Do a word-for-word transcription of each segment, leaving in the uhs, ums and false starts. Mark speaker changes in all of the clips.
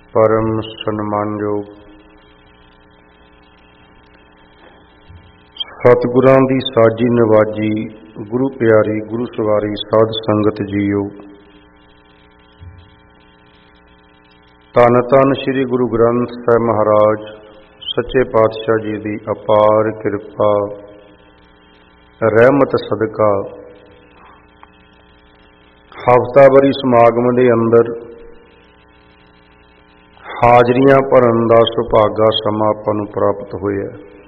Speaker 1: परम सन्मानयोग सतगुरां दी साजी नवाजी गुरु प्यारी गुरु सवारी साध संगत जीओ। धन धन श्री गुरु ग्रंथ साहिब महाराज सच्चे पातशाह जी की अपार कृपा रहमत सदका हफ्तावारी समागम के अंदर हाजरियां भरन का सुभागा समा आपां नूं प्राप्त होया।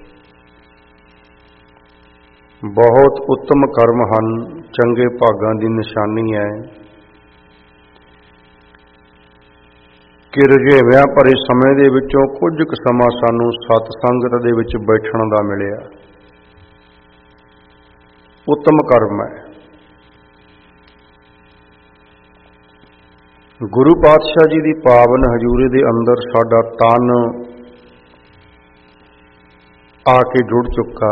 Speaker 1: बहुत उत्तम कर्म हैं, चंगे भागां की निशानी है कि रजेवियां भरे समय दे विचों कुछ क समा सानूं सतसंगत दे विच बैठण दा मिलिया। उत्तम कर्म है। गुरु पातशाह जी की पावन हजूरी के अंदर साडा तन आके जुड़ चुका।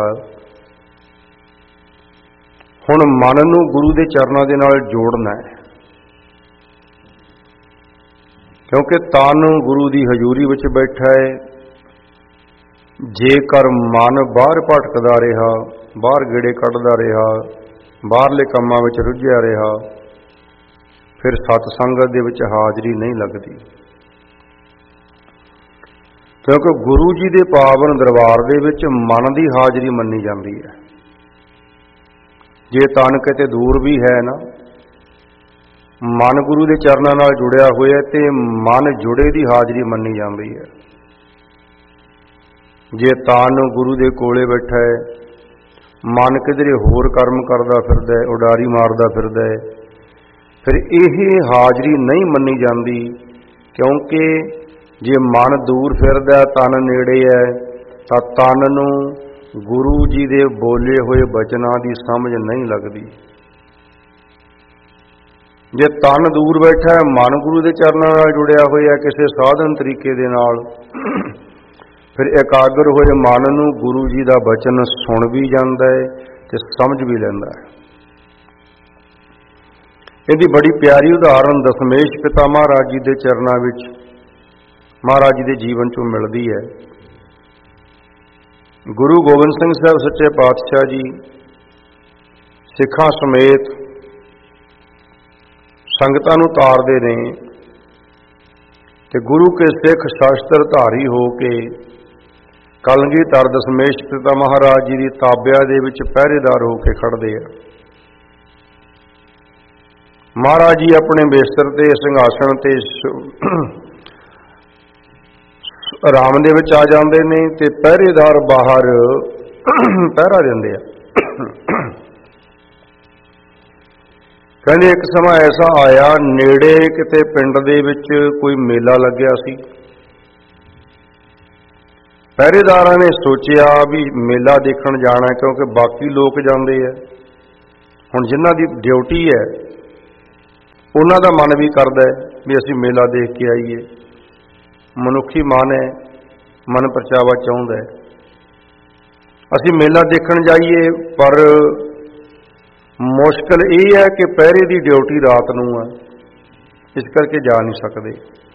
Speaker 1: हुण मन नूं गुरु के चरणों के नाल जोड़ना है, क्योंकि तन गुरु की हजूरी विच बैठा है। जेकर मन बाहर भटकदा रहा, बाहर गेड़े कढ़दा रहा, बाहरले कामां विच रुझिया रहा, फिर सतसंगत दे विच हाजरी नहीं लगती। क्योंकि गुरु जी के पावन दरबार दे विच मन की हाजरी मन्नी जाती है। जे तन किते दूर भी है ना, मन गुरु के चरणों नाल जुड़िया होया ते मन जुड़े की हाजरी मन्नी जाती है। जे तन गुरु के कोले बैठा है, मन किधरे होर कर्म करदा फिरदा है, उडारी मारदा फिरदा है, फिर यह हाजरी नहीं मन्नी जाती। क्योंकि जे मन दूर फिरदा तन नेड़े है तो तन नूं गुरु जी दे बोले हुए बचनां की समझ नहीं लगती। जे तन दूर बैठा है, मन गुरु के चरणों नाल जुड़िया होया किसी साधन तरीके दे नाल, फिर एकाग्र होए मन नूं गुरु जी का बचन सुन भी जाता है ते समझ भी लैंदा है। इसकी बड़ी प्यारी उदाहरण दशमेश पिता महाराज जी के चरणों विच महाराज जी के जीवन चों मिलती है। गुरु गोबिंद सिंह साहब सच्चे पातशाह जी सिखां समेत संगतां नूं तारदे ने ते गुरु के सिख शास्त्र धारी हो के कलगीधर दशमेश पिता महाराज जी की ताबिया दे विच पहरेदार हो के खड़दे आ। महाराज जी अपने बिस्तर ते सिंघासन ते आराम दे विच आ जांदे ने ते पहरेदार बाहर पहरा दिंदे आ। कहंदे एक समा ऐसा आया, नेड़े किते पिंड दे विच कोई मेला लग्या सी। पहरेदारां ने सोचिया भी मेला देखण जाना, क्योंकि बाकी लोग जांदे आ। हुण जिन्हां दी ड्यूटी है उन्हां दा मन भी करदा है भी असीं मेला देख के आईए। मनुखी मन है, मन परचावा चाहुंदा है असीं मेला देखण जाइए, पर मुश्किल यह है कि पहरे की ड्यूटी रात नूं है, इस करके जा नहीं सकते।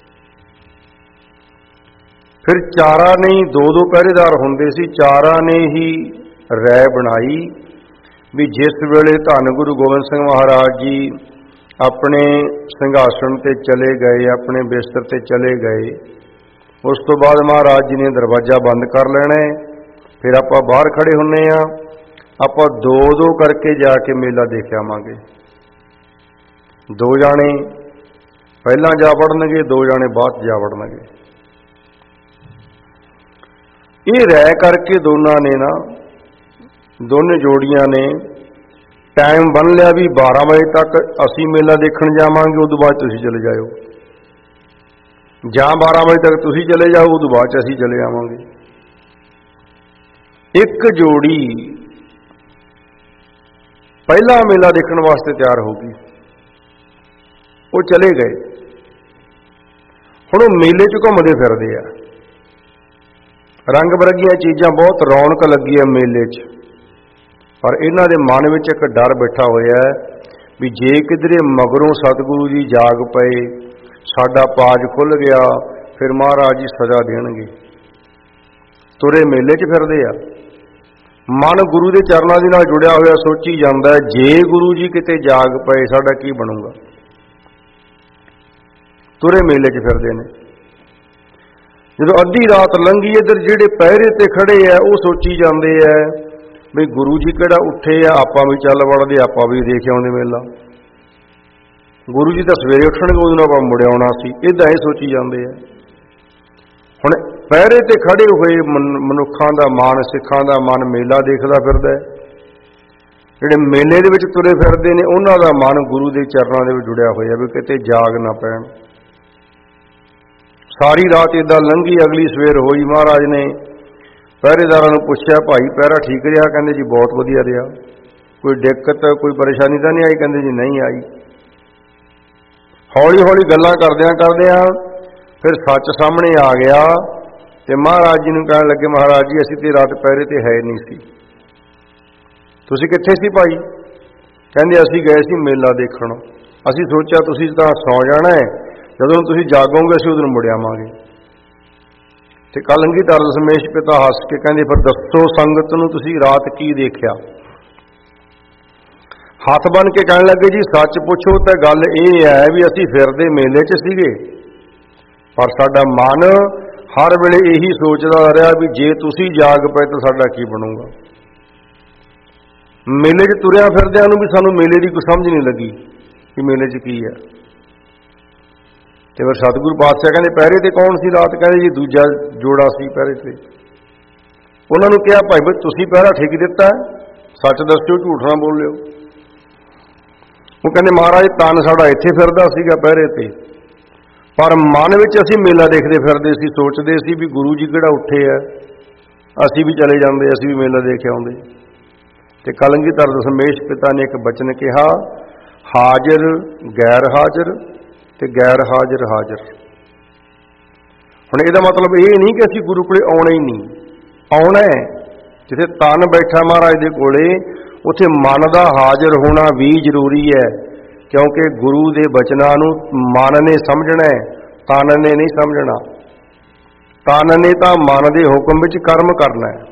Speaker 1: फिर चारा नहीं दो दो पहरेदार हुंदे सी, चारा ने ही राय बनाई भी जिस वेले धन गुरु गोबिंद सिंह महाराज जी अपने सिंघासन ते चले गए, अपने बिस्तर ते चले गए, उस तो बाद महाराज जी ने दरवाजा बंद कर लेना है। फिर आपां बाहर खड़े हुन्ने आ, आपां दो दो करके जाके मेला देख आवांगे। दो जाने पहला जा वड़नगे, दो जाने बाद जा वड़नगे। ये राय करके दोनों ने ना दोनों जोड़ियां ने टाइम बन लिया भी बारह बजे तक असी मेला देखण जावांगे, उस बाद तुसीं चले जाओ, जां बारह बजे तक तुसीं चले जाओ, उस बाद असीं चले आवांगे। एक जोड़ी पहला मेला देखण वास्ते तैयार हो गई, वो चले गए। हुण मेले च घुमदे फिरदे आ, रंग बरंगियां चीज़ां बहुत रौनक लगी है मेले च, पर इन्हां दे मन विच एक डर बैठा होया है भी जे किधरे मगरों सतगुरु जी जाग पए, साडा पाज खुल गया, फिर महाराज जी सजा देणगे। तुरे मेले च फिरदे आ, मन गुरु के चरणों के नाल जुड़िया होया सोची जाता है, जे गुरु जी किते जाग पए साडा की बनूगा। तुरे मेले च फिरदे ने। जो अद्धी रात लंघी इधर जिहड़े पहरे ते खड़े है वो सोची जाते हैं भी गुरु जी किहड़ा उठे आ, आपां भी चल वड़दे, आपां भी देख आउंदे मेला। गुरु जी तो सवेरे उठणगे उदों आपां मुड़ आउणा सी, इदां ही सोची जाते हैं। हुण पहरे ते खड़े हुए मनुखां दा मन, सिखां दा मन मेला देखदा फिरदा है। जिहड़े मेले दे विच तुरे फिरदे ने उन्हां दा मन गुरु दे चरणां दे विच जुड़िया होया भी किते जाग ना पैण। सारी रात इदां लंघी, अगली सवेर होई, महाराज ने पहरेदारां नूं पुछया, भाई पहरा ठीक रहा? कहंदे जी बहुत वधिया रहा। कोई दिक्कत कोई परेशानी तो नहीं आई? कहंदे जी नहीं आई। हौली हौली गल्लां करदियां करदियां फिर सच सामने आ गया ते महाराज जी नूं कहण लगे, महाराज जी असीं ते रात पहरे ते है नहीं सी, तुसीं कित्थे सी भाई? कहंदे असीं गए सी मेला देखण, असीं सोचिया तुसीं तां सौ जाना है, जदों तुसीं जागोगे असीं उदों मुड़ आवांगे। ते कलगीधर दशमेश पिता हस के कहंदे फिर दसो संगत नूं तुसीं रात की देखिया? हथ बन के कहण लगे जी सच पुछो तो गल इह है भी असीं फिरदे मेले च सीगे, पर साडा मन हर वेले यही सोचदा रहा भी जे तुसीं जाग पए तो साडा की बनूगा। मेले च तुरिया फिरदियां नूं भी सानूं मेले की कोई समझ नहीं लगी कि मेले च की है। तो फिर सतगुरु पातशाह कहते पहरे ते कौन सी रात? कहते जी दूजा जोड़ा सी पहरे ते। उन्होंने कहा भाई भाई तुसीं पहरा ठीक दिता है, सच दस्यो झूठ ना बोलियो। वो कहते महाराज तन साडा इत्थे फिरदा सीगा पहरे ते, पर मन विच असीं मेला देखदे फिरदे सी, सोचदे सी भी गुरु जी किहड़ा उठे है, असीं भी चले जांदे, असीं भी मेला देख आउंदे। ते कलगीधर दशमेश पिता ने एक बचन कहा, हाजिर गैर हाजिर ते गैर हाजिर हाजिर। हुण इहदा मतलब ये नहीं कि असीं गुरु कोले आउणा ही नहीं, आउणा है। जिथे तन बैठा महाराज दे कोले उत्थे मन दा हाजिर होना भी जरूरी है, क्योंकि गुरु दे बचनां नूं मन ने समझना है, तन ने नहीं समझना। तन ने तां मन दे हुक्म विच कर्म करना है।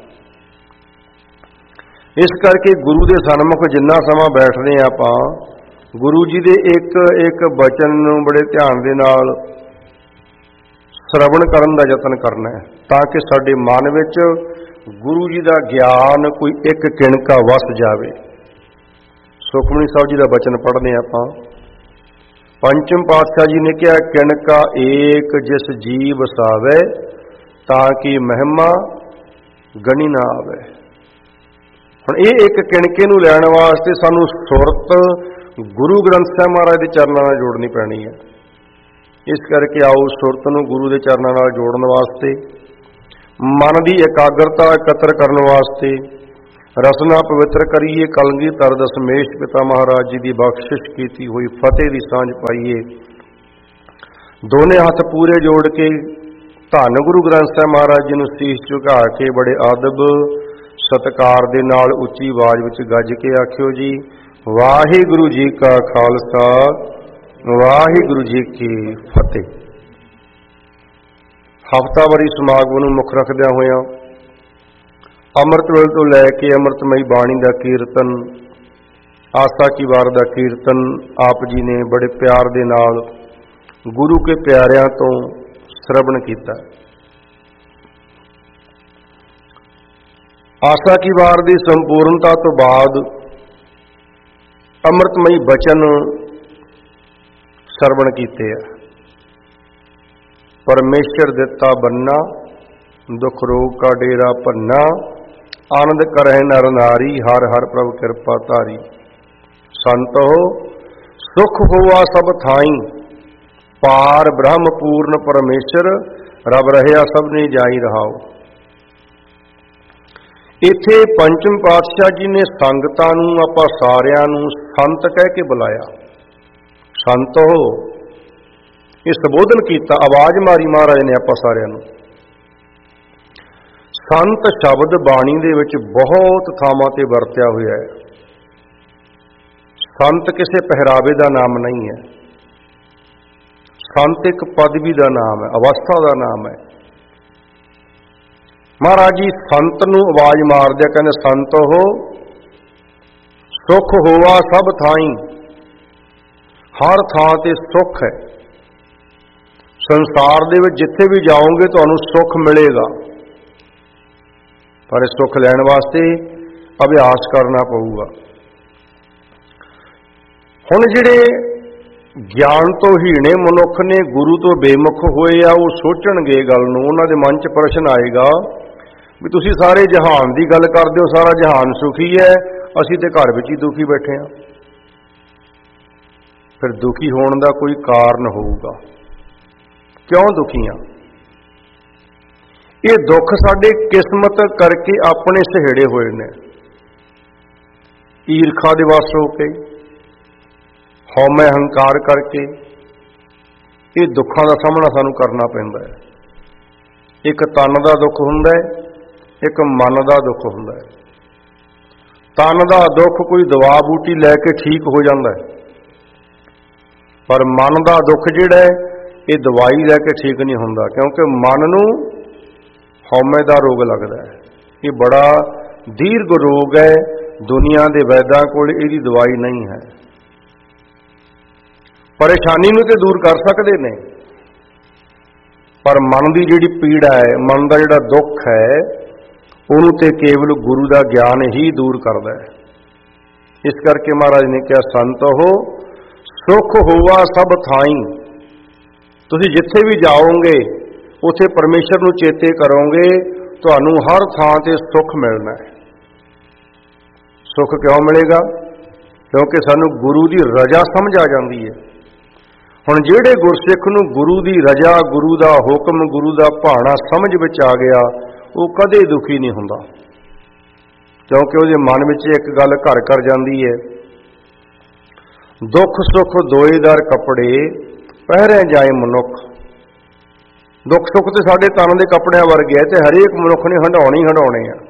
Speaker 1: इस करके गुरु दे सन्मुख जिन्ना समां बैठदे आं आपां गुरु जी दे एक एक बचन नूं बड़े ध्यान दे नाल श्रवण करन दा यतन करना है, ताकि साडे मन विच गुरु जी दा ज्ञान कोई एक किणका वस जावे। सुखमनी साहब जी दा बचन पढ़ने आपां। पंचम पातशाह जी ने कहा, किणका एक जिस जी वसावे, ताकि महिमा गणी ना आवे। हुण ये एक किणके नूं लैण वास्ते सानूं सुरत गुरु ग्रंथ साहिब महाराज के चरणों नाल जोड़नी पैनी है। इस करके आओ सुरत नूं गुरु के चरणों नाल जोड़न वास्ते, मन की एकाग्रता एकत्र करने वास्ते रसना पवित्र करिए। कलगीधर दशमेश पिता महाराज जी की बख्शिश की हुई फतेह की सांझ पाइए। दोने हथ पूरे जोड़ के धन गुरु ग्रंथ साहिब महाराज जी नूं सीस झुका के बड़े अदब सत्कार दे नाल उच्ची आवाज विच गज के आखियो जी, वाहिगुरु जी का खालसा वाहिगुरु जी की फतेह। हफ्तावारी समागम नूं मुख रखदिआं होइआं अमृत वेले तो लैके अमृतमई बाणी का कीर्तन, आसा की वार का कीर्तन आप जी ने बड़े प्यार दे नाल गुरु के प्यारिਆਂ तो श्रवण किया। आसा की वार की संपूर्णता तो बाद अमृतमई बचन श्रवण कीते है। परमेश्वर दिता बन्ना, दुख रोग का डेरा भन्ना, आनंद करह नर नारी, हर हर प्रभ कृपा धारी। संतो सुख होआ सब थाई, पार ब्रह्म पूर्ण परमेश्वर, रब रहया सबने जाई रहाओ। इत्थे पंचम पातशाह जी ने संगतां नूं आपां सारिआं नूं संत कह के बुलाया। संत हो ये संबोधन किया, आवाज मारी महाराज ने आपां सारिआं नूं। संत शब्द बाणी दे विच बहुत थावां ते वरतिया होया है। संत किसी पहरावे का नाम नहीं है। ਸੰਤ ਇੱਕ ਪਦਵੀ ਦਾ ਨਾਮ ਹੈ, ਅਵਸਥਾ ਦਾ ਨਾਮ ਹੈ। ਮਹਾਰਾਜ ਜੀ ਸੰਤ ਨੂੰ ਆਵਾਜ਼ ਮਾਰਦੇ ਕਹਿੰਦੇ, ਸੰਤ ਹੋ ਸੁਖ ਹੋਵਾ ਸਭ ਥਾਈਂ, ਹਰ ਥਾਂ ਤੇ ਸੁੱਖ ਹੈ। ਸੰਸਾਰ ਦੇ ਵਿੱਚ ਜਿੱਥੇ ਵੀ ਜਾਓਗੇ ਤੁਹਾਨੂੰ ਸੁੱਖ ਮਿਲੇਗਾ, ਪਰ ਇਸ ਸੁੱਖ ਲੈਣ ਵਾਸਤੇ ਅਭਿਆਸ ਕਰਨਾ ਪਊਗਾ। ਹੁਣ ਜਿਹੜੇ ਗਿਆਨ ਤੋਂ ਹੀਣੇ ਮਨੁੱਖ ਨੇ, ਗੁਰੂ ਤੋਂ ਬੇਮੁਖ ਹੋਏ ਆ, ਉਹ ਸੋਚਣਗੇ ਗੱਲ ਨੂੰ, ਉਹਨਾਂ ਦੇ ਮਨ 'ਚ ਪ੍ਰਸ਼ਨ ਆਏਗਾ ਵੀ ਤੁਸੀਂ ਸਾਰੇ ਜਹਾਨ ਦੀ ਗੱਲ ਕਰਦੇ ਹੋ, ਸਾਰਾ ਜਹਾਨ ਸੁਖੀ ਹੈ, ਅਸੀਂ ਤੇ ਘਰ ਵਿੱਚ ਹੀ ਦੁਖੀ ਬੈਠੇ ਹਾਂ। ਫਿਰ ਦੁਖੀ ਹੋਣ ਦਾ ਕੋਈ ਕਾਰਨ ਹੋਊਗਾ, ਕਿਉਂ ਦੁਖੀ ਹਾਂ? ਇਹ ਦੁੱਖ ਸਾਡੇ ਕਿਸਮਤ ਕਰਕੇ ਆਪਣੇ ਸਹੇੜੇ ਹੋਏ ਨੇ, ਈਰਖਾ ਦੇ ਵਸ ਹੋ ਕੇ, ਹਉਮੈ ਹੰਕਾਰ ਕਰਕੇ। ਇਹ ਦੁੱਖਾਂ ਦਾ ਸਾਹਮਣਾ ਸਾਨੂੰ ਕਰਨਾ ਪੈਂਦਾ ਹੈ। ਇੱਕ ਤਨ ਦਾ ਦੁੱਖ ਹੁੰਦਾ ਹੈ, ਇੱਕ ਮਨ ਦਾ ਦੁੱਖ ਹੁੰਦਾ ਹੈ। ਤਨ ਦਾ ਦੁੱਖ ਕੋਈ ਦਵਾ ਬੂਟੀ ਲੈ ਕੇ ਠੀਕ ਹੋ ਜਾਂਦਾ ਹੈ, ਪਰ ਮਨ ਦਾ ਦੁੱਖ ਜਿਹੜਾ ਹੈ ਇਹ ਦਵਾਈ ਲੈ ਕੇ ਠੀਕ ਨਹੀਂ ਹੁੰਦਾ, ਕਿਉਂਕਿ ਮਨ ਨੂੰ ਹਉਮੈ ਦਾ ਰੋਗ ਲੱਗਦਾ ਹੈ। ਇਹ ਬੜਾ ਦੀਰਘ ਰੋਗ ਹੈ, ਦੁਨੀਆ ਦੇ ਵੈਦਾਂ ਕੋਲ ਇਹਦੀ ਦਵਾਈ ਨਹੀਂ ਹੈ। ਪਰੇਸ਼ਾਨੀ ਨੂੰ ਤੇ ਦੂਰ ਕਰ ਸਕਦੇ ਨੇ, ਪਰ ਮਨ ਦੀ ਜਿਹੜੀ ਪੀੜਾ ਹੈ, ਮਨ ਦਾ ਜਿਹੜਾ ਦੁੱਖ ਹੈ, ਉਹਨੂੰ ਤੇ ਕੇਵਲ ਗੁਰੂ ਦਾ ਗਿਆਨ ਹੀ ਦੂਰ ਕਰਦਾ ਹੈ। ਇਸ ਕਰਕੇ ਮਹਾਰਾਜ ਨੇ ਕਿਹਾ, ਸੰਤ ਹੋ ਸੁਖ ਹੋਵਾ ਸਭ ਥਾਈਂ। ਤੁਸੀਂ ਜਿੱਥੇ ਵੀ ਜਾਓਗੇ ਉੱਥੇ ਪਰਮੇਸ਼ਰ ਨੂੰ ਚੇਤੇ ਕਰੋਗੇ, ਤੁਹਾਨੂੰ ਹਰ ਥਾਂ ਤੇ ਸੁੱਖ ਮਿਲਣਾ ਹੈ। ਸੁੱਖ ਕਿਉਂ ਮਿਲੇਗਾ? ਕਿਉਂਕਿ ਸਾਨੂੰ ਗੁਰੂ ਦੀ ਰਜ਼ਾ ਸਮਝ ਆ ਜਾਂਦੀ ਹੈ। ਹੁਣ ਜਿਹੜੇ ਗੁਰਸਿੱਖ ਨੂੰ ਗੁਰੂ ਦੀ ਰਜ਼ਾ, ਗੁਰੂ ਦਾ ਹੁਕਮ, ਗੁਰੂ ਦਾ ਭਾਣਾ ਸਮਝ ਵਿੱਚ ਆ ਗਿਆ, ਉਹ ਕਦੇ ਦੁਖੀ ਨਹੀਂ ਹੁੰਦਾ, ਕਿਉਂਕਿ ਉਹਦੇ ਮਨ ਵਿੱਚ ਇੱਕ ਗੱਲ ਘਰ ਕਰ ਜਾਂਦੀ ਹੈ, ਦੁੱਖ ਸੁੱਖ ਦੋਏ ਦਰ ਕੱਪੜੇ ਪਹਿਰੇ ਜਾਏ ਮਨੁੱਖ। ਦੁੱਖ ਸੁੱਖ ਤੇ ਸਾਡੇ ਤਨ ਦੇ ਕੱਪੜਿਆਂ ਵਰਗੇ ਹੈ, ਤੇ ਹਰੇਕ ਮਨੁੱਖ ਨੇ ਹੰਡਾਉਣੇ ਹੀ ਹੰਡਾਉਣੇ ਆ।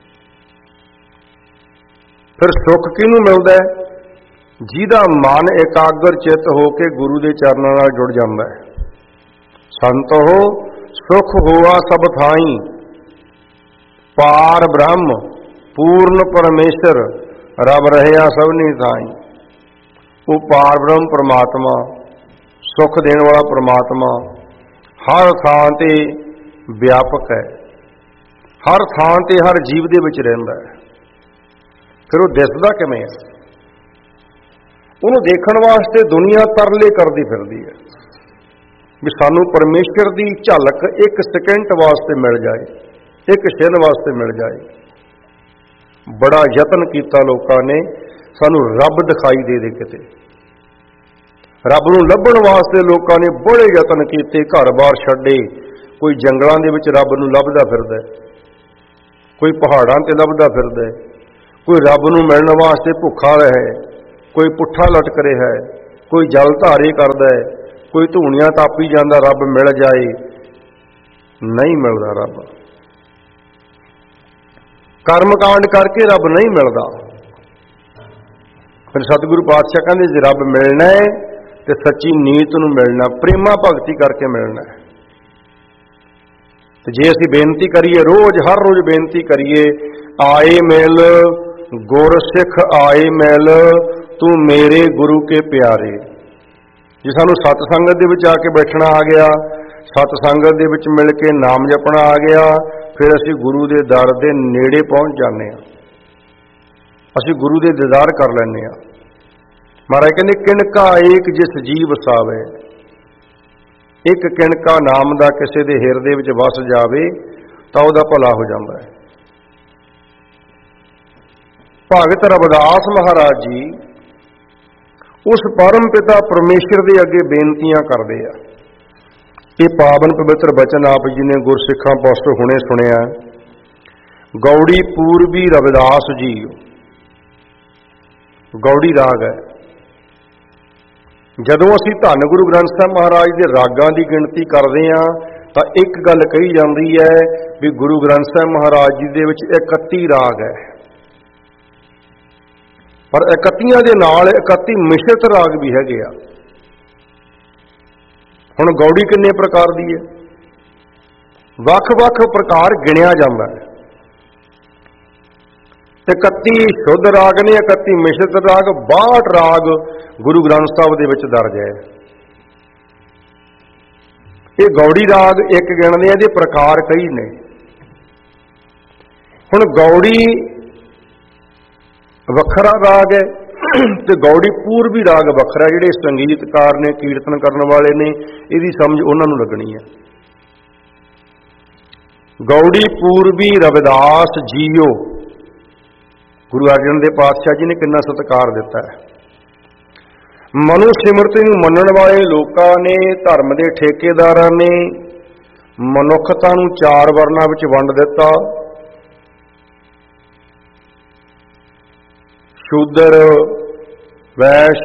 Speaker 1: ਫਿਰ ਸੁੱਖ ਕਿਹਨੂੰ ਮਿਲਦਾ ਹੈ? ਜਿਹਦਾ ਮਨ ਇਕਾਗਰ ਚਿੱਤ ਹੋ ਕੇ ਗੁਰੂ ਦੇ ਚਰਨਾਂ ਨਾਲ ਜੁੜ ਜਾਂਦਾ ਹੈ। ਸੰਤ ਹੋ ਸੁਖ ਹੋਆ ਸਭ ਥਾਈਂ, ਪਾਰ ਬ੍ਰਹਮ ਪੂਰਨ ਪਰਮੇਸ਼ਰ, ਰਬ ਰਹਿਆ ਸਭਨੀ ਥਾਈਂ। ਉਹ ਪਾਰ ਬ੍ਰਹਮ ਪਰਮਾਤਮਾ, ਸੁੱਖ ਦੇਣ ਵਾਲਾ ਪਰਮਾਤਮਾ ਹਰ ਥਾਂ ਤੇ ਵਿਆਪਕ ਹੈ, ਹਰ ਥਾਂ ਤੇ ਹਰ ਜੀਵ ਦੇ ਵਿੱਚ ਰਹਿੰਦਾ ਹੈ। ਫਿਰ ਉਹ ਦਿਸਦਾ ਕਿਵੇਂ ਹੈ? ਉਹਨੂੰ ਦੇਖਣ ਵਾਸਤੇ ਦੁਨੀਆ ਤਰਲੇ ਕਰਦੀ ਫਿਰਦੀ ਹੈ ਵੀ ਸਾਨੂੰ ਪਰਮੇਸ਼ਰ ਦੀ ਝਲਕ ਇੱਕ ਸਕਿੰਟ ਵਾਸਤੇ ਮਿਲ ਜਾਏ, ਇੱਕ ਛਿਨ ਵਾਸਤੇ ਮਿਲ ਜਾਏ। ਬੜਾ ਯਤਨ ਕੀਤਾ ਲੋਕਾਂ ਨੇ, ਸਾਨੂੰ ਰੱਬ ਦਿਖਾਈ ਦੇ ਦੇ ਕਿਤੇ। ਰੱਬ ਨੂੰ ਲੱਭਣ ਵਾਸਤੇ ਲੋਕਾਂ ਨੇ ਬੜੇ ਯਤਨ ਕੀਤੇ, ਘਰ-ਬਾਰ ਛੱਡੇ। ਕੋਈ ਜੰਗਲਾਂ ਦੇ ਵਿੱਚ ਰੱਬ ਨੂੰ ਲੱਭਦਾ ਫਿਰਦਾ, ਕੋਈ ਪਹਾੜਾਂ ਤੇ ਲੱਭਦਾ ਫਿਰਦਾ, ਕੋਈ ਰੱਬ ਨੂੰ ਮਿਲਣ ਵਾਸਤੇ ਭੁੱਖਾ ਰਹੇ, ਕੋਈ ਪੁੱਠਾ ਲਟਕ ਰਿਹਾ ਹੈ, ਕੋਈ ਜਲ ਧਾਰੇ ਕਰਦਾ ਹੈ, ਕੋਈ ਧੂਣੀਆਂ ਤਾਪੀ ਜਾਂਦਾ ਰੱਬ ਮਿਲ ਜਾਏ। ਨਹੀਂ ਮਿਲਦਾ ਰੱਬ, ਕਰਮ ਕਾਂਡ ਕਰਕੇ ਰੱਬ ਨਹੀਂ ਮਿਲਦਾ। ਫਿਰ ਸਤਿਗੁਰੂ ਪਾਤਸ਼ਾਹ ਕਹਿੰਦੇ, ਜੇ ਰੱਬ ਮਿਲਣਾ ਹੈ ਤੇ ਸੱਚੀ ਨੀਤ ਨੂੰ ਮਿਲਣਾ, ਪ੍ਰੇਮਾ ਭਗਤੀ ਕਰਕੇ ਮਿਲਣਾ ਹੈ। ਤੇ ਜੇ ਅਸੀਂ ਬੇਨਤੀ ਕਰੀਏ, ਰੋਜ਼ ਹਰ ਰੋਜ਼ ਬੇਨਤੀ ਕਰੀਏ, ਆਏ ਮਿਲ ਗੁਰ ਸਿੱਖ ਆਏ ਮਿਲ, ਤੂੰ ਮੇਰੇ ਗੁਰੂ ਕੇ ਪਿਆਰੇ। ਜੇ ਸਾਨੂੰ ਸਤ ਸੰਗਤ ਦੇ ਵਿੱਚ ਆ ਕੇ ਬੈਠਣਾ ਆ ਗਿਆ, ਸਤ ਸੰਗਤ ਦੇ ਵਿੱਚ ਮਿਲ ਕੇ ਨਾਮ ਜਪਣਾ ਆ ਗਿਆ, ਫਿਰ ਅਸੀਂ ਗੁਰੂ ਦੇ ਦਰ ਦੇ ਨੇੜੇ ਪਹੁੰਚ ਜਾਂਦੇ ਹਾਂ, ਅਸੀਂ ਗੁਰੂ ਦੇ ਦੀਦਾਰ ਕਰ ਲੈਂਦੇ ਹਾਂ। ਮਹਾਰਾਜ ਕਹਿੰਦੇ, ਕਿਣਕਾ ਏਕ ਜਿਸ ਜੀ ਵਸਾਵੇ। ਇੱਕ ਕਿਣਕਾ ਨਾਮ ਦਾ ਕਿਸੇ ਦੇ ਹਿਰਦੇ ਵਿੱਚ ਵਸ ਜਾਵੇ ਤਾਂ ਉਹਦਾ ਭਲਾ ਹੋ ਜਾਂਦਾ ਹੈ। ਭਗਤ ਰਵਿਦਾਸ ਮਹਾਰਾਜ ਜੀ ਉਸ ਪਰਮ ਪਿਤਾ ਪਰਮੇਸ਼ਰ ਦੇ ਅੱਗੇ ਬੇਨਤੀਆਂ ਕਰਦੇ ਆ। ਇਹ ਪਾਵਨ ਪਵਿੱਤਰ ਬਚਨ ਆਪ ਜੀ ਨੇ ਗੁਰਸਿੱਖਾਂ ਪਾਸੋਂ ਹੁਣੇ ਸੁਣਿਆ। ਗੌੜੀ ਪੂਰਬੀ ਰਵਿਦਾਸ ਜੀ, ਗੌੜੀ ਰਾਗ ਹੈ। ਜਦੋਂ ਅਸੀਂ ਧੰਨ ਗੁਰੂ ਗ੍ਰੰਥ ਸਾਹਿਬ ਮਹਾਰਾਜ ਦੇ ਰਾਗਾਂ ਦੀ ਗਿਣਤੀ ਕਰਦੇ ਹਾਂ ਤਾਂ ਇੱਕ ਗੱਲ ਕਹੀ ਜਾਂਦੀ ਹੈ ਵੀ ਗੁਰੂ ਗ੍ਰੰਥ ਸਾਹਿਬ ਮਹਾਰਾਜ ਜੀ ਦੇ ਵਿੱਚ ਇਕੱਤੀ ਰਾਗ ਹੈ, ਪਰ ਇਕੱਤੀਆਂ ਦੇ ਨਾਲ ਇਕੱਤੀ ਮਿਸ਼ਰਤ ਰਾਗ ਵੀ ਹੈਗੇ ਆ। ਹੁਣ ਗੌੜੀ ਕਿੰਨੇ ਪ੍ਰਕਾਰ ਦੀ ਹੈ? ਵੱਖ-ਵੱਖ ਪ੍ਰਕਾਰ ਗਿਣਿਆ ਜਾਂਦਾ ਹੈ। ਤੇ ਇਕੱਤੀ ਸ਼ੁੱਧ ਰਾਗ ਨੇ, ਇਕੱਤੀ ਮਿਸ਼ਰਤ ਰਾਗ, ਬਾਹਠ ਰਾਗ ਗੁਰੂ ਗ੍ਰੰਥ ਸਾਹਿਬ ਦੇ ਵਿੱਚ ਦਰਜ ਹੈ। ਇਹ ਗੌੜੀ ਰਾਗ ਇੱਕ ਗਿਣਦੇ ਆ, ਇਹਦੇ ਪ੍ਰਕਾਰ ਕਈ ਨੇ। ਹੁਣ ਗੌੜੀ ਵੱਖਰਾ ਰਾਗ ਹੈ ਤੇ ਗੌੜੀ ਪੂਰਬੀ ਰਾਗ ਵੱਖਰਾ। ਜਿਹੜੇ ਸੰਗੀਤਕਾਰ ਨੇ, ਕੀਰਤਨ ਕਰਨ ਵਾਲੇ ਨੇ, ਇਹਦੀ ਸਮਝ ਉਹਨਾਂ ਨੂੰ ਲੱਗਣੀ ਹੈ। ਗੌੜੀ ਪੂਰਬੀ ਰਵਿਦਾਸ ਜੀਓ, ਗੁਰੂ ਅਰਜਨ ਦੇਵ ਪਾਤਸ਼ਾਹ ਜੀ ਨੇ ਕਿੰਨਾ ਸਤਿਕਾਰ ਦਿੱਤਾ ਹੈ। ਮਨੁ ਸਿਮਰਤੀ ਨੂੰ ਮੰਨਣ ਵਾਲੇ ਲੋਕਾਂ ਨੇ, ਧਰਮ ਦੇ ਠੇਕੇਦਾਰਾਂ ਨੇ ਮਨੁੱਖਤਾ ਨੂੰ ਚਾਰ ਵਰਨਾਂ ਵਿੱਚ ਵੰਡ ਦਿੱਤਾ। ਸ਼ੂਦਰ, ਵੈਸ਼,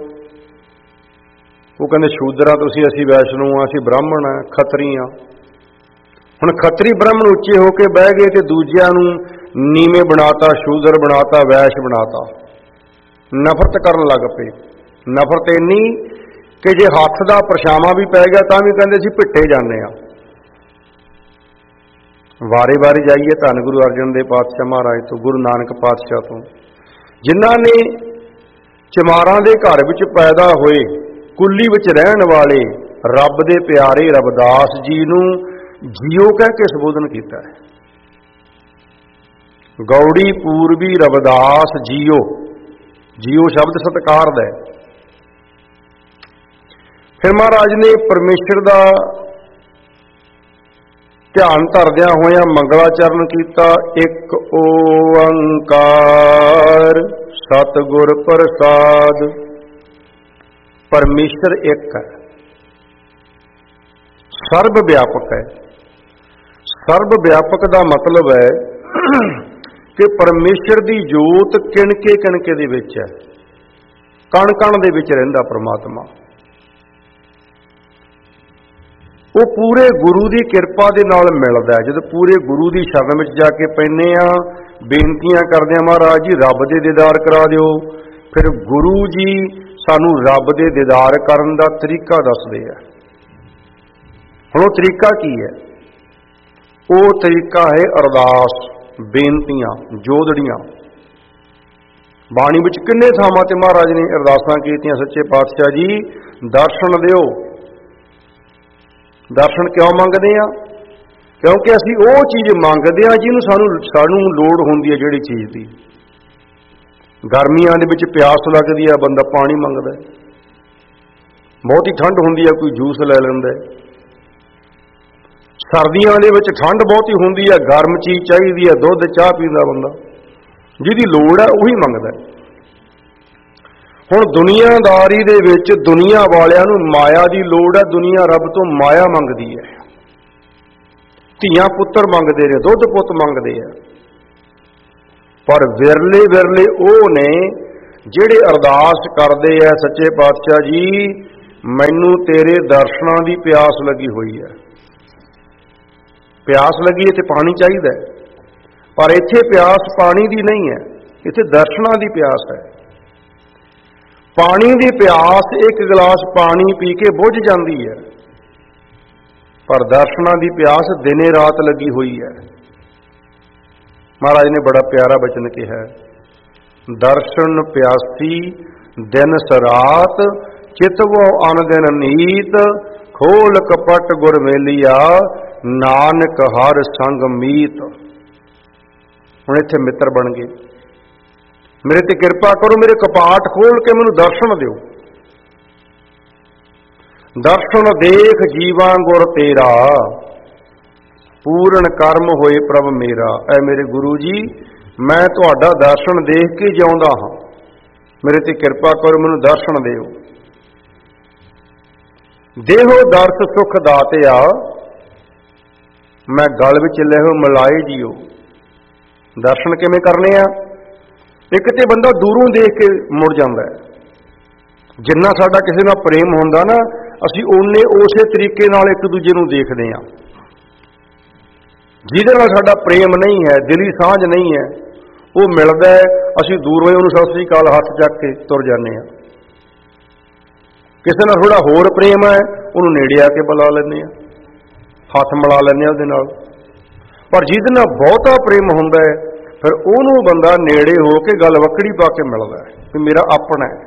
Speaker 1: ਉਹ ਕਹਿੰਦੇ ਸ਼ੂਦਰਾਂ ਤੁਸੀਂ, ਅਸੀਂ ਵੈਸ਼ਨੂੰ ਆ, ਅਸੀਂ ਬ੍ਰਾਹਮਣ ਆ, ਖੱਤਰੀ ਆ। ਹੁਣ ਖੱਤਰੀ ਬ੍ਰਾਹਮਣ ਉੱਚੇ ਹੋ ਕੇ ਬਹਿ ਗਏ ਤੇ ਦੂਜਿਆਂ ਨੂੰ ਨੀਵੇਂ ਬਣਾਤਾ, ਸ਼ੂਦਰ ਬਣਾਤਾ, ਵੈਸ਼ ਬਣਾਤਾ। ਨਫ਼ਰਤ ਕਰਨ ਲੱਗ ਪਏ। ਨਫ਼ਰਤ ਇੰਨੀ ਕਿ ਜੇ ਹੱਥ ਦਾ ਪਰਛਾਵਾਂ ਵੀ ਪੈ ਗਿਆ ਤਾਂ ਵੀ ਕਹਿੰਦੇ ਸੀ ਭਿੱਟੇ ਜਾਂਦੇ ਆ। ਵਾਰੇ ਵਾਰੇ ਜਾਈਏ ਧੰਨ ਗੁਰੂ ਅਰਜਨ ਦੇਵ ਪਾਤਸ਼ਾਹ ਮਹਾਰਾਜ ਤੋਂ, ਗੁਰੂ ਨਾਨਕ ਪਾਤਸ਼ਾਹ ਤੋਂ, ਜਿਨ੍ਹਾਂ ਨੇ ਚਮਾਰਾਂ ਦੇ ਘਰ ਵਿੱਚ ਪੈਦਾ ਹੋਏ, ਕੁੱਲੀ ਵਿੱਚ ਰਹਿਣ ਵਾਲੇ ਰੱਬ ਦੇ ਪਿਆਰੇ ਰਵਿਦਾਸ ਜੀ ਨੂੰ ਜੀਓ ਕਹਿ ਕੇ ਸੰਬੋਧਨ ਕੀਤਾ ਹੈ। ਗੌੜੀ ਪੂਰਬੀ ਰਵਿਦਾਸ ਜੀਓ, ਜੀਓ ਸ਼ਬਦ ਸਤਿਕਾਰ ਦਾ ਹੈ। ਫਿਰ ਮਹਾਰਾਜ ਨੇ ਪਰਮੇਸ਼ਰ ਦਾ ਧਿਆਨ ਧਰਦਿਆਂ ਹੋਇਆਂ ਮੰਗਲਾਚਰਨ ਕੀਤਾ। ਇੱਕ ਓੰਕਾਰ ਸਤਿਗੁਰ ਪ੍ਰਸਾਦ। ਪਰਮੇਸ਼ਰ ਇੱਕ ਹੈ, ਸਰਬ ਵਿਆਪਕ ਹੈ। ਸਰਬ ਵਿਆਪਕ ਦਾ ਮਤਲਬ ਹੈ ਕਿ ਪਰਮੇਸ਼ਰ ਦੀ ਜੋਤ ਕਿਣਕੇ ਕਿਣਕੇ ਦੇ ਵਿੱਚ ਹੈ, ਕਣ ਕਣ ਦੇ ਵਿੱਚ ਰਹਿੰਦਾ ਪਰਮਾਤਮਾ। ਉਹ ਪੂਰੇ ਗੁਰੂ ਦੀ ਕਿਰਪਾ ਦੇ ਨਾਲ ਮਿਲਦਾ ਹੈ। ਜਦੋਂ ਪੂਰੇ ਗੁਰੂ ਦੀ ਸ਼ਰਨ ਵਿੱਚ ਜਾ ਕੇ ਪੈਂਦੇ ਆ, ਬੇਨਤੀਆਂ ਕਰਦੇ ਆ, ਮਹਾਰਾਜ ਜੀ ਰੱਬ ਦੇ ਦੀਦਾਰ ਕਰਾ ਦਿਓ, ਫਿਰ ਗੁਰੂ ਜੀ ਸਾਨੂੰ ਰੱਬ ਦੇ ਦੀਦਾਰ ਕਰਨ ਦਾ ਤਰੀਕਾ ਦੱਸਦੇ ਆ। ਹੁਣ ਉਹ ਤਰੀਕਾ ਕੀ ਹੈ? ਉਹ ਤਰੀਕਾ ਹੈ ਅਰਦਾਸ, ਬੇਨਤੀਆਂ, ਜੋਦੜੀਆਂ। ਬਾਣੀ ਵਿੱਚ ਕਿੰਨੇ ਥਾਵਾਂ ਤੇ ਮਹਾਰਾਜ ਨੇ ਅਰਦਾਸਾਂ ਕੀਤੀਆਂ, ਸੱਚੇ ਪਾਤਸ਼ਾਹ ਜੀ ਦਰਸ਼ਨ ਦਿਓ। ਦਰਸ਼ਨ ਕਿਉਂ ਮੰਗਦੇ ਆ? ਕਿਉਂਕਿ ਅਸੀਂ ਉਹ ਚੀਜ਼ ਮੰਗਦੇ ਆ ਜਿਹਨੂੰ ਸਾਨੂੰ ਸਾਨੂੰ ਲੋੜ ਹੁੰਦੀ ਹੈ। ਜਿਹੜੀ ਚੀਜ਼ ਦੀ ਗਰਮੀਆਂ ਦੇ ਵਿੱਚ ਪਿਆਸ ਲੱਗਦੀ ਆ, ਬੰਦਾ ਪਾਣੀ ਮੰਗਦਾ। ਬਹੁਤੀ ਠੰਡ ਹੁੰਦੀ ਆ, ਕੋਈ ਜੂਸ ਲੈ ਲੈਂਦਾ। ਸਰਦੀਆਂ ਦੇ ਵਿੱਚ ਠੰਡ ਬਹੁਤੀ ਹੁੰਦੀ ਆ, ਗਰਮ ਚੀਜ਼ ਚਾਹੀਦੀ ਆ, ਦੁੱਧ ਚਾਹ ਪੀਂਦਾ ਬੰਦਾ। ਜਿਹਦੀ ਲੋੜ ਹੈ ਉਹੀ ਮੰਗਦਾ। ਹੁਣ ਦੁਨੀਆਦਾਰੀ ਦੇ ਵਿੱਚ ਦੁਨੀਆ ਵਾਲਿਆਂ ਨੂੰ ਮਾਇਆ ਦੀ ਲੋੜ ਹੈ। ਦੁਨੀਆ ਰੱਬ ਤੋਂ ਮਾਇਆ ਮੰਗਦੀ ਹੈ। ਧੀਆਂ ਪੁੱਤਰ ਮੰਗਦੇ ਨੇ, ਦੁੱਧ ਪੁੱਤ ਮੰਗਦੇ ਆ। ਪਰ ਵਿਰਲੇ ਵਿਰਲੇ ਉਹ ਨੇ ਜਿਹੜੇ ਅਰਦਾਸ ਕਰਦੇ ਆ, ਸੱਚੇ ਪਾਤਸ਼ਾਹ ਜੀ ਮੈਨੂੰ ਤੇਰੇ ਦਰਸ਼ਨਾਂ ਦੀ ਪਿਆਸ ਲੱਗੀ ਹੋਈ ਹੈ। ਪਿਆਸ ਲੱਗੀ, ਇੱਥੇ ਪਾਣੀ ਚਾਹੀਦਾ, ਪਰ ਇੱਥੇ ਪਿਆਸ ਪਾਣੀ ਦੀ ਨਹੀਂ ਹੈ, ਇੱਥੇ ਦਰਸ਼ਨਾਂ ਦੀ ਪਿਆਸ ਹੈ। ਪਾਣੀ ਦੀ ਪਿਆਸ ਇੱਕ ਗਲਾਸ ਪਾਣੀ ਪੀ ਕੇ ਬੁੱਝ ਜਾਂਦੀ ਹੈ, ਪਰ ਦਰਸ਼ਨਾਂ ਦੀ ਪਿਆਸ ਦਿਨੇ ਰਾਤ ਲੱਗੀ ਹੋਈ ਹੈ। ਮਹਾਰਾਜ ਨੇ ਬੜਾ ਪਿਆਰਾ ਬਚਨ ਕਿਹਾ, ਦਰਸ਼ਨ ਪਿਆਸੀ ਦਿਨ ਸਰਾਤ, ਚਿਤਵੋ ਅਨ ਦਿਨ ਨੀਤ, ਖੋਲ ਕਪਟ ਗੁਰ ਮੇਲੀਆ, ਨਾਨਕ ਹਰ ਸੰਗ ਮੀਤ। ਹੁਣ ਇੱਥੇ ਮਿੱਤਰ ਬਣ ਗਏ। ਮੇਰੇ ਤੇ ਕਿਰਪਾ ਕਰੋ, ਮੇਰੇ ਕਪਾਟ ਖੋਲ ਕੇ ਮੈਨੂੰ ਦਰਸ਼ਨ ਦਿਓ। ਦਰਸ਼ਨ ਦੇਖ ਜੀਵਾਂ ਗੁਰ ਤੇਰਾ, ਪੂਰਨ ਕਰਮ ਹੋਏ ਪ੍ਰਭ ਮੇਰਾ। ਐ ਮੇਰੇ ਗੁਰੂ ਜੀ, ਮੈਂ ਤੁਹਾਡਾ ਦਰਸ਼ਨ ਦੇਖ ਕੇ ਜਿਉਂਦਾ ਹਾਂ, ਮੇਰੇ ਤੇ ਕਿਰਪਾ ਕਰੋ, ਮੈਨੂੰ ਦਰਸ਼ਨ ਦਿਓ। ਦੇਹੋ ਦਰਸ ਸੁਖ ਦਾਤਿਆ, ਮੈਂ ਗਲ ਵਿੱਚ ਲਹਿਓ ਮਲਾਏ ਜੀਓ। ਦਰਸ਼ਨ ਕਿਵੇਂ ਕਰਨੇ ਆ? ਇੱਕ ਤੇ ਬੰਦਾ ਦੂਰੋਂ ਦੇਖ ਕੇ ਮੁੜ ਜਾਂਦਾ ਹੈ। ਜਿੰਨਾ ਸਾਡਾ ਕਿਸੇ ਨਾਲ ਪ੍ਰੇਮ ਹੁੰਦਾ ਨਾ, ਅਸੀਂ ਓਨੇ ਉਸੇ ਤਰੀਕੇ ਨਾਲ ਇੱਕ ਦੂਜੇ ਨੂੰ ਦੇਖਦੇ ਹਾਂ। ਜਿਹਦੇ ਨਾਲ ਸਾਡਾ ਪ੍ਰੇਮ ਨਹੀਂ ਹੈ, ਦਿਲੀ ਸਾਂਝ ਨਹੀਂ ਹੈ, ਉਹ ਮਿਲਦਾ ਹੈ, ਅਸੀਂ ਦੂਰੋਂ ਹੀ ਉਹਨੂੰ ਸਤਿ ਸ੍ਰੀ ਅਕਾਲ ਹੱਥ ਚੱਕ ਕੇ ਤੁਰ ਜਾਂਦੇ ਹਾਂ। ਕਿਸੇ ਨਾਲ ਥੋੜਾ ਹੋਰ ਪ੍ਰੇਮ ਹੈ, ਉਹਨੂੰ ਨੇੜੇ ਆ ਕੇ ਬੁਲਾ ਲੈਂਦੇ ਆ, ਹੱਥ ਮਿਲਾ ਲੈਂਦੇ ਆ ਉਹਦੇ ਨਾਲ। ਪਰ ਜਿਹਦੇ ਨਾਲ ਬਹੁਤਾ ਪ੍ਰੇਮ ਹੁੰਦਾ ਹੈ, ਫਿਰ ਉਹਨੂੰ ਬੰਦਾ ਨੇੜੇ ਹੋ ਕੇ ਗੱਲ ਵੱਕੜੀ ਪਾ ਕੇ ਮਿਲਦਾ ਹੈ ਵੀ ਮੇਰਾ ਆਪਣਾ ਹੈ।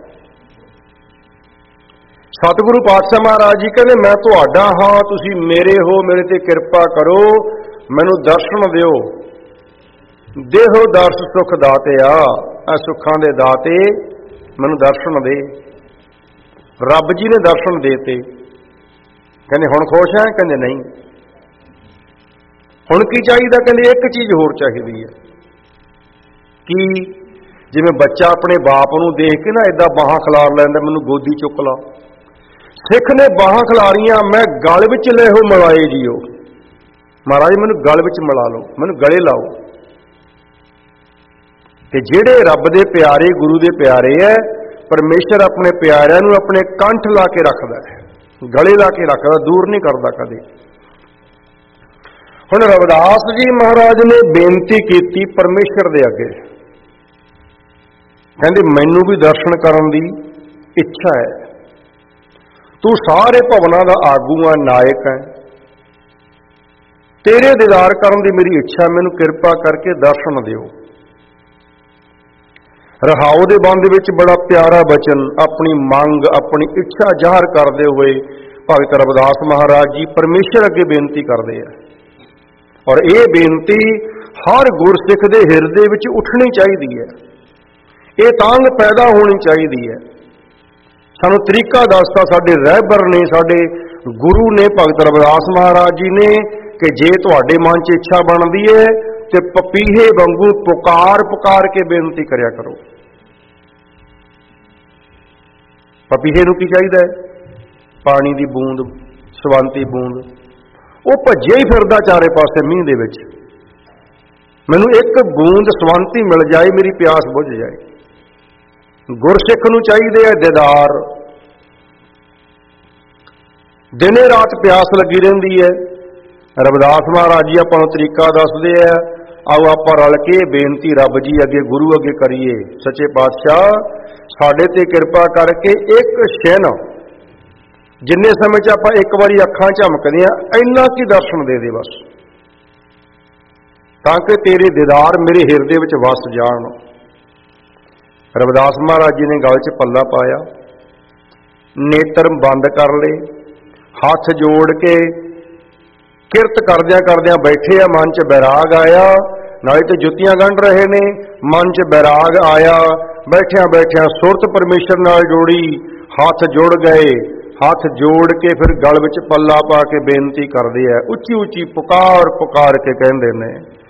Speaker 1: ਸਤਿਗੁਰੂ ਪਾਤਸ਼ਾਹ ਮਹਾਰਾਜ ਜੀ ਕਹਿੰਦੇ ਮੈਂ ਤੁਹਾਡਾ ਹਾਂ, ਤੁਸੀਂ ਮੇਰੇ ਹੋ, ਮੇਰੇ ਤੇ ਕਿਰਪਾ ਕਰੋ, ਮੈਨੂੰ ਦਰਸ਼ਨ ਦਿਓ। ਦੇਹੋ ਦਰਸ ਸੁਖ ਦਾਤਿਆ, ਆ ਸੁੱਖਾਂ ਦੇ ਦਾਤੇ ਮੈਨੂੰ ਦਰਸ਼ਨ ਦੇ। ਰੱਬ ਜੀ ਨੇ ਦਰਸ਼ਨ ਦੇਤੇ। ਕਹਿੰਦੇ ਹੁਣ ਖੁਸ਼ ਹੈ? ਕਹਿੰਦੇ ਨਹੀਂ। ਹੁਣ ਕੀ ਚਾਹੀਦਾ? ਕਹਿੰਦੇ ਇੱਕ ਚੀਜ਼ ਹੋਰ ਚਾਹੀਦੀ ਹੈ। ਕੀ? ਜਿਵੇਂ ਬੱਚਾ ਆਪਣੇ ਬਾਪ ਨੂੰ ਦੇਖ ਕੇ ਨਾ ਏਦਾਂ ਬਾਹਾਂ ਖਿਲਾਰ ਲੈਂਦਾ, ਮੈਨੂੰ ਗੋਦੀ ਚੁੱਕ ਲਾ। ਸਿੱਖ ਨੇ ਬਾਹਾਂ ਖਿਲਾਰੀਆਂ, ਮੈਂ ਗਲ ਵਿੱਚ ਲੈ ਹੋ ਮਿਲਾਏ ਜੀਓ। ਮਹਾਰਾਜ ਮੈਨੂੰ ਗਲ ਵਿੱਚ ਮਿਲਾ ਲਓ, ਮੈਨੂੰ ਗਲੇ ਲਾਓ। ਤੇ ਜਿਹੜੇ ਰੱਬ ਦੇ ਪਿਆਰੇ, ਗੁਰੂ ਦੇ ਪਿਆਰੇ ਹੈ, ਪਰਮੇਸ਼ਰ ਆਪਣੇ ਪਿਆਰਿਆਂ ਨੂੰ ਆਪਣੇ ਕੰਠ ਲਾ ਕੇ ਰੱਖਦਾ ਹੈ, ਗਲੇ ਲਾ ਕੇ ਰੱਖਦਾ, ਦੂਰ ਨਹੀਂ ਕਰਦਾ ਕਦੇ। ਹੁਣ ਰਵਿਦਾਸ ਜੀ ਮਹਾਰਾਜ ਨੇ ਬੇਨਤੀ ਕੀਤੀ ਪਰਮੇਸ਼ਰ ਦੇ ਅੱਗੇ, ਕਹਿੰਦੇ ਮੈਨੂੰ ਵੀ ਦਰਸ਼ਨ ਕਰਨ ਦੀ ਇੱਛਾ ਹੈ, ਤੂੰ ਸਾਰੇ ਭਵਨਾਂ ਦਾ ਆਗੂ ਹੈ, ਨਾਇਕ ਹੈ, ਤੇਰੇ ਦੀਦਾਰ ਕਰਨ ਦੀ ਮੇਰੀ ਇੱਛਾ, ਮੈਨੂੰ ਕਿਰਪਾ ਕਰਕੇ ਦਰਸ਼ਨ ਦਿਓ। ਰਹਾਉ ਦੇ ਬੰਦ ਵਿੱਚ ਬੜਾ ਪਿਆਰਾ ਬਚਨ, ਆਪਣੀ ਮੰਗ, ਆਪਣੀ ਇੱਛਾ ਜ਼ਾਹਰ ਕਰਦੇ ਹੋਏ ਭਗਤ ਰਵਿਦਾਸ ਮਹਾਰਾਜ ਜੀ ਪਰਮੇਸ਼ਰ ਅੱਗੇ ਬੇਨਤੀ ਕਰਦੇ ਆ। ਔਰ ਇਹ ਬੇਨਤੀ ਹਰ ਗੁਰਸਿੱਖ ਦੇ ਹਿਰਦੇ ਵਿੱਚ ਉੱਠਣੀ ਚਾਹੀਦੀ ਹੈ, ਇਹ ਤਾਂਘ ਪੈਦਾ ਹੋਣੀ ਚਾਹੀਦੀ ਹੈ। ਸਾਨੂੰ ਤਰੀਕਾ ਦੱਸਤਾ ਸਾਡੇ ਰਹਿਬਰ ਨੇ, ਸਾਡੇ ਗੁਰੂ ਨੇ, ਭਗਤ ਰਵਿਦਾਸ ਮਹਾਰਾਜ ਜੀ ਨੇ, ਕਿ ਜੇ ਤੁਹਾਡੇ ਮਨ 'ਚ ਇੱਛਾ ਬਣਦੀ ਹੈ ਤੇ ਪਪੀਹੇ ਵਾਂਗੂ ਪੁਕਾਰ ਪੁਕਾਰ ਕੇ ਬੇਨਤੀ ਕਰਿਆ ਕਰੋ। ਪਪੀਹੇ ਨੂੰ ਕੀ ਚਾਹੀਦਾ ਹੈ? ਪਾਣੀ ਦੀ ਬੂੰਦ, ਸਵੰਤੀ ਬੂੰਦ। ਉਹ ਭੱਜਿਆ ਹੀ ਫਿਰਦਾ ਚਾਰੇ ਪਾਸੇ ਮੀਂਹ ਦੇ ਵਿੱਚ, ਮੈਨੂੰ ਇੱਕ ਬੂੰਦ ਸਵੰਤੀ ਮਿਲ ਜਾਏ, ਮੇਰੀ ਪਿਆਸ ਬੁੱਝ ਜਾਏ। ਗੁਰਸਿੱਖ ਨੂੰ ਚਾਹੀਦੇ ਹੈ ਦੀਦਾਰ, ਦਿਨੇ ਰਾਤ ਪਿਆਸ ਲੱਗੀ ਰਹਿੰਦੀ ਹੈ। ਰਵਿਦਾਸ ਮਹਾਰਾਜ ਜੀ ਆਪਾਂ ਨੂੰ ਤਰੀਕਾ ਦੱਸਦੇ ਆ, ਆਓ ਆਪਾਂ ਰਲ ਕੇ ਬੇਨਤੀ ਰੱਬ ਜੀ ਅੱਗੇ, ਗੁਰੂ ਅੱਗੇ ਕਰੀਏ। ਸੱਚੇ ਪਾਤਸ਼ਾਹ ਸਾਡੇ ਤੇ ਕਿਰਪਾ ਕਰਕੇ ਇੱਕ ਛਿਨ, ਜਿੰਨੇ ਸਮੇਂ 'ਚ ਆਪਾਂ ਇੱਕ ਵਾਰੀ ਅੱਖਾਂ ਝਮਕਦੇ ਆ, ਇੰਨਾ ਕੀ ਦਰਸ਼ਨ ਦੇ ਦੇ ਬਸ, ਤਾਂ ਕਿ ਤੇਰੇ ਦੀਦਾਰ ਮੇਰੇ ਹਿਰਦੇ ਵਿੱਚ ਵਸ ਜਾਣ। ਰਵਿਦਾਸ ਮਹਾਰਾਜ ਜੀ ਨੇ ਗਲ 'ਚ ਪੱਲਾ ਪਾਇਆ, ਨੇਤਰ ਬੰਦ ਕਰ ਲਏ, ਹੱਥ ਜੋੜ ਕੇ ਕਿਰਤ ਕਰਦਿਆਂ ਕਰਦਿਆਂ ਬੈਠੇ ਆ। ਮਨ 'ਚ ਬੈਰਾਗ ਆਇਆ, ਨਾਲੇ ਤੇ ਜੁੱਤੀਆਂ ਗੰਢ ਰਹੇ ਨੇ, ਮਨ 'ਚ ਬੈਰਾਗ ਆਇਆ। ਬੈਠਿਆਂ ਬੈਠਿਆਂ ਸੁਰਤ ਪਰਮੇਸ਼ਰ ਨਾਲ ਜੋੜੀ, ਹੱਥ ਜੁੜ ਗਏ। ਹੱਥ ਜੋੜ ਕੇ ਫਿਰ ਗਲ ਵਿੱਚ ਪੱਲਾ ਪਾ ਕੇ ਬੇਨਤੀ ਕਰਦੇ ਆ, ਉੱਚੀ ਉੱਚੀ ਪੁਕਾਰ ਪੁਕਾਰ ਕੇ ਕਹਿੰਦੇ ਨੇ,